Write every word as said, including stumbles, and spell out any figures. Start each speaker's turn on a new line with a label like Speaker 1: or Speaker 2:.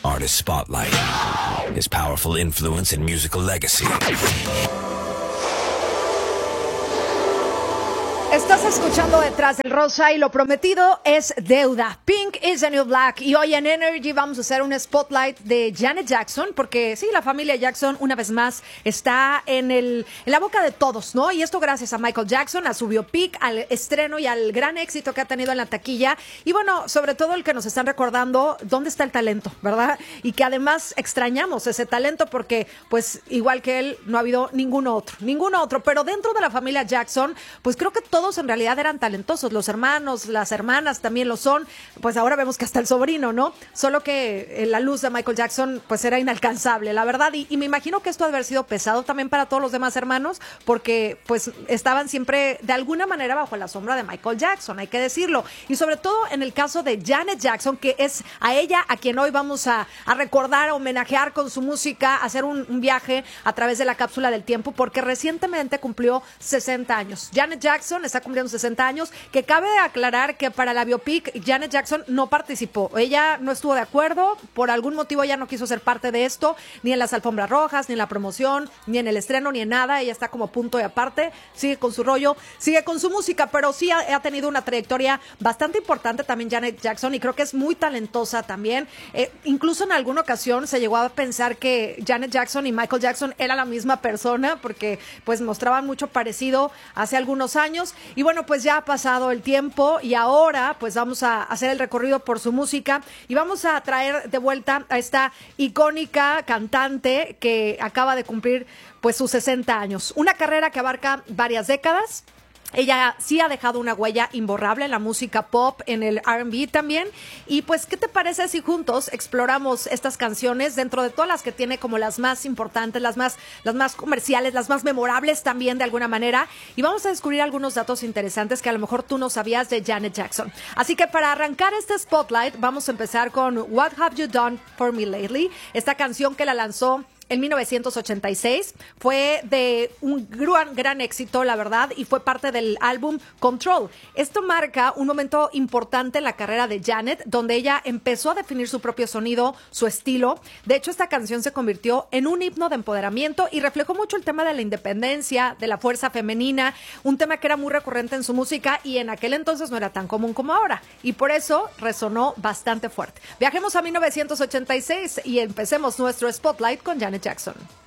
Speaker 1: Artist Spotlight. His powerful influence and musical legacy.
Speaker 2: Estás escuchando Detrás del Rosa y lo prometido es deuda. Pink is the new black. Y hoy en Energy vamos a hacer un spotlight de Janet Jackson, porque sí, la familia Jackson una vez más está en, el, en la boca de todos, ¿no? Y esto gracias a Michael Jackson, a su biopic, al estreno y al gran éxito que ha tenido en la taquilla. Y bueno, sobre todo el que nos están recordando dónde está el talento, ¿verdad? Y que además extrañamos ese talento porque, pues, igual que él, no ha habido ningún otro, ningún otro. Pero dentro de la familia Jackson, pues creo que todos Todos en realidad eran talentosos, los hermanos, las hermanas también lo son, pues ahora vemos que hasta el sobrino, ¿no? Solo que la luz de Michael Jackson pues era inalcanzable, la verdad, y, y me imagino que esto ha de haber sido pesado también para todos los demás hermanos, porque pues estaban siempre de alguna manera bajo la sombra de Michael Jackson, hay que decirlo, y sobre todo en el caso de Janet Jackson, que es a ella a quien hoy vamos a, a recordar, a homenajear con su música, a hacer un, un viaje a través de la cápsula del tiempo, porque recientemente cumplió sesenta años. Janet Jackson está cumpliendo sesenta años, que cabe aclarar que para la biopic Janet Jackson no participó, ella no estuvo de acuerdo, por algún motivo ella no quiso ser parte de esto, ni en las alfombras rojas, ni en la promoción, ni en el estreno, ni en nada, ella está como punto y aparte, sigue con su rollo, sigue con su música, pero sí ha, ha tenido una trayectoria bastante importante también Janet Jackson, y creo que es muy talentosa también, eh, incluso en alguna ocasión se llegó a pensar que Janet Jackson y Michael Jackson eran la misma persona, porque pues mostraban mucho parecido hace algunos años. Y bueno, pues ya ha pasado el tiempo y ahora pues vamos a hacer el recorrido por su música y vamos a traer de vuelta a esta icónica cantante que acaba de cumplir pues sus sesenta años. Una carrera que abarca varias décadas. Ella sí ha dejado una huella imborrable en la música pop, en el R and B también. Y pues, ¿qué te parece si juntos exploramos estas canciones dentro de todas las que tiene como las más importantes, las más, las más comerciales, las más memorables también de alguna manera? Y vamos a descubrir algunos datos interesantes que a lo mejor tú no sabías de Janet Jackson. Así que para arrancar este spotlight, vamos a empezar con What Have You Done For Me Lately? Esta canción que la lanzó en mil novecientos ochenta y seis, fue de un gran, gran éxito, la verdad, y fue parte del álbum Control. Esto marca un momento importante en la carrera de Janet, donde ella empezó a definir su propio sonido, su estilo. De hecho, esta canción se convirtió en un himno de empoderamiento y reflejó mucho el tema de la independencia, de la fuerza femenina, un tema que era muy recurrente en su música y en aquel entonces no era tan común como ahora. Y por eso resonó bastante fuerte. Viajemos a mil novecientos ochenta y seis y empecemos nuestro spotlight con Janet Jackson.